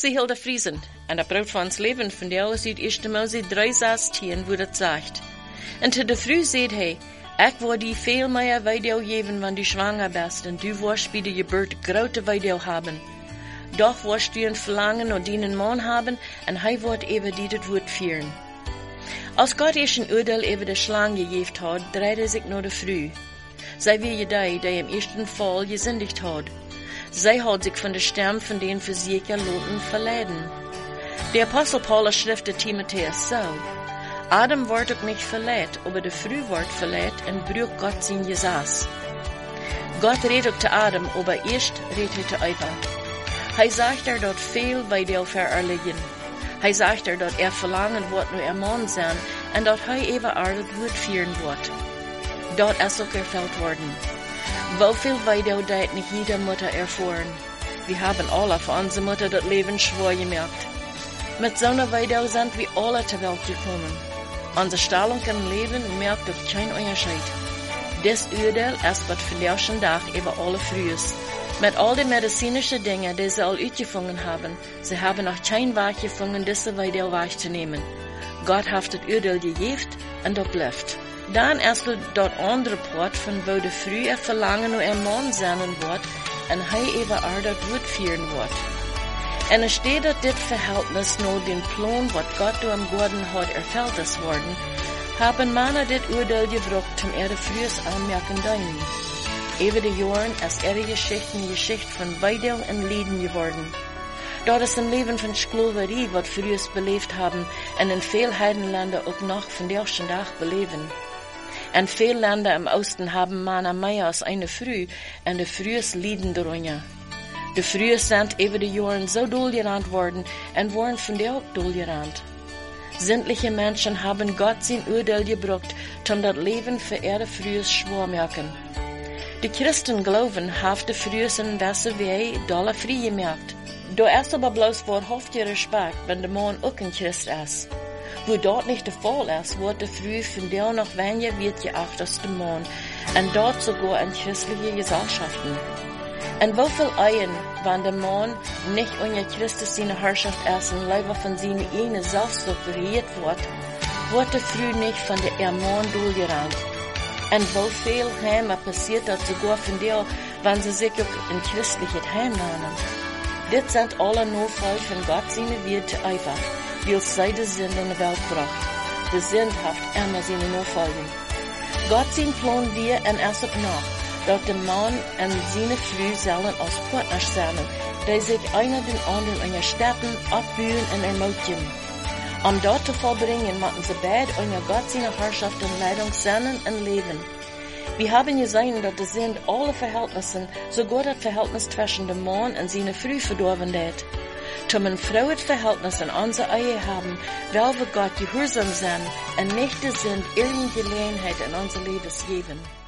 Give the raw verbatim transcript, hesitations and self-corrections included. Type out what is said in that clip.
sie Hilda Friesen, en dat brood van ons leven van jou is uit eerste Mose drie zestien, wo dat zegt. En te de vroeg zei hij, ik wil die veel meer weideel geven, wanneer du schwanger bist, en du wirst bij de geboorte grote weideel hebben. Doch wirst du ein Verlangen nach deinen Mann haben, en hij wird eben die das Wort führen. Als Gott eerst een oordeel over de slang gegeven had, draaide zich naar de vrouw. Zij wie je die, die im ersten Fall gesündigt had. Zij had sich von der Stem von den Versieker Loten verleiden. Der Apostel Paulus schrift de Timotheus so, Adam wordt ook nicht verleiht, aber de Frau wordt verleiht en brucht Gott sein Gesetz. Gott redet ook te Adam, aber erst redet hij te Eva. Hij sagt er dat veel weideel vererligen. Hij sagt er dat er verlangen wordt naar er Mann zijn en dat hij even aardig woord vieren wordt. Dat is ook erfüllt worden. Woveel weideel deed nicht jeder Mutter erfahren. Wir haben alle von unserer Mutter das Leben schwer gemerkt. Mit so einer Weideel sind wir alle zur Welt gekommen. Unsere Stellung im Leben merkt auch kein Unterschied. Das Urteil ist was für den Tag über alle Frühes. Mit all den medizinischen Dingen, die sie all uitgefangen haben, sie haben noch kein Weg gefunden, diese Weideel wahrzunehmen. Gott hat das Urteil gegeben und das bleibt. Dann ist dort andere Part von wo de Früh er Verlangen nur ein Mann sein wird und er eben auch das Wort führen wird. Und es steht dort das Verhältnis nur den Plan, was Gott du am Garten hat erfüllt ist worden, haben Männer das Urteil gebracht, zum er de Frühes anmerken deinen. Über die Jahren ist ihre Geschichte eine Geschichte von Weideel und Leiden geworden. Dort ist ein Leben von Sklaverei, was frühes belebt haben, und in vielen Heidenländern auch noch von der ersten Tag beleben. In viele Länder im Osten haben Männer mehr als eine Früh, und die Frühes leiden darunter. Die Frühes sind über die Jahren so durchgerannt worden und waren von der auch durchgerannt. Sämtliche Menschen haben Gott sein Urteil gebracht, um das Leben für ihre Frühes schwer merken. Die Christen glauben, haben die Frühes in dieser Weise dolle frei gemerkt. Da ist aber bloß wahrhaftig Respekt, wenn der Mann auch ein Christ ist. Wo dort nicht der Fall ist, wird der Früh von der noch weniger wird geachtet als der Mann, und dort sogar in christliche Gesellschaften. Und wie viel Ehen, wenn der Mann nicht unter Christus seine Herrschaft ist und lieber von seiner eigenen Selbstsucht regiert wird, wird der Früh nicht von der Mann durchgerannt. Und wie viel Heime passiert das sogar von der, wenn sie sich auch in christliches Heim lernen. Dit sind alle Notfall von Gott seine Werte einfach, weil sie die Sünde in die Welt bracht. Die Sünde hat immer seine Notfolgen. Gott sein Plan wir und erst auch noch, dass der Mann und seine Frau sollen als Partner sein, die sich einer den anderen unterstützen, abbühen und ermutigen. Um dort zu vollbringen, machen sie beide unter Gott seine Herrschaft und Leitung sein und leben. Wir haben gesehen, dass die Sünde alle Verhältnisse, sogar das Verhältnis zwischen dem Mann und seiner Frau verdorben hat. Zum ein frohes Verhältnis in unserer Ehe haben, weil wir Gott gehorsam sind und nicht die Sünde irgendeine Gelegenheit in unser Leben geben.